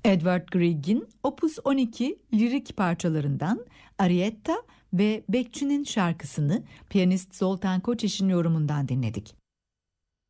Edvard Grieg'in Opus 12 lirik parçalarından Arietta ve Bekçi'nin şarkısını piyanist Zoltan Koçeş'in yorumundan dinledik.